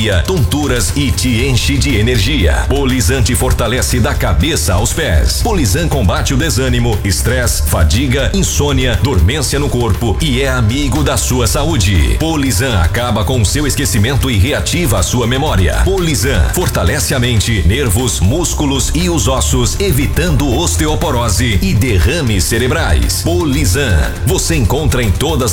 alivia tonturas e te enche de energia. Polizan te fortalece da cabeça aos pés. Polizan combate o desânimo, estresse, fadiga, insônia, dormência no corpo e é amigo da sua saúde. Polizan acaba com o seu esquecimento e reativa a sua memória. Polizan fortalece a mente, nervos, músculos e os ossos, evitando osteoporose e derrames cerebrais. Polizan você encontra em todas